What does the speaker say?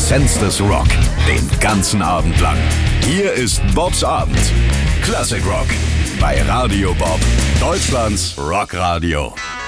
Essenz des Rock. Den ganzen Abend lang. Hier ist Bobs Abend. Classic Rock. Bei Radio Bob. Deutschlands Rockradio.